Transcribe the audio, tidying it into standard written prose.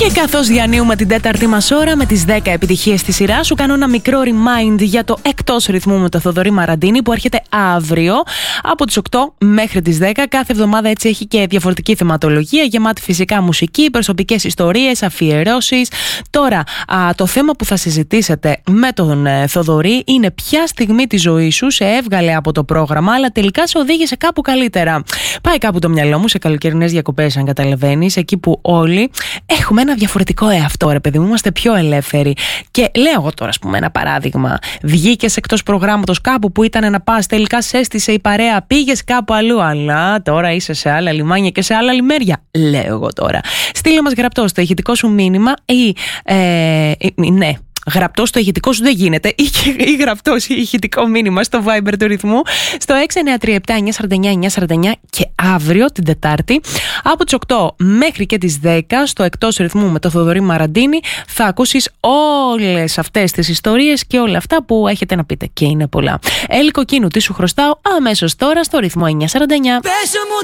Και καθώς διανύουμε την τέταρτη μας ώρα με τις 10 επιτυχίες στη σειρά, σου κάνω ένα μικρό remind για το Εκτός Ρυθμού με το Θοδωρή Μαραντίνη που έρχεται αύριο από τις 8 μέχρι τις 10. Κάθε εβδομάδα έτσι έχει και διαφορετική θεματολογία, γεμάτη φυσικά μουσική, προσωπικές ιστορίες, αφιερώσεις. Τώρα, το θέμα που θα συζητήσετε με τον Θοδωρή είναι ποια στιγμή της ζωής σου σε έβγαλε από το πρόγραμμα, αλλά τελικά σε οδήγησε κάπου καλύτερα. Πάει κάπου το μυαλό μου σε καλοκαιρινές διακοπές, αν καταλαβαίνεις, εκεί που όλοι έχουμε ένα διαφορετικό εαυτό, ρε παιδί μου, είμαστε πιο ελεύθεροι. Και λέω εγώ τώρα, ας πούμε, ένα παράδειγμα. Βγήκες εκτός προγράμματος κάπου που ήταν να πας, τελικά σε έστησε η παρέα, πήγες κάπου αλλού, αλλά τώρα είσαι σε άλλα λιμάνια και σε άλλα λιμέρια. Λέω εγώ τώρα. Στείλε μας γραπτό στο ηχητικό σου μήνυμα ή. Ναι. Γραπτό στο ηχητικό σου δεν γίνεται, ή γραπτό ή ηχητικό μήνυμα στο Viber του Ρυθμού στο 693-7-949-949. Και αύριο την Τετάρτη από τις 8 μέχρι και τις 10 στο Εκτός Ρυθμού με το Θοδωρή Μαραντίνη θα ακούσεις όλες αυτές τις ιστορίες και όλα αυτά που έχετε να πείτε, και είναι πολλά. Έλλη Κοκκίνου, τι σου χρωστάω, αμέσως τώρα στο Ρυθμό 949.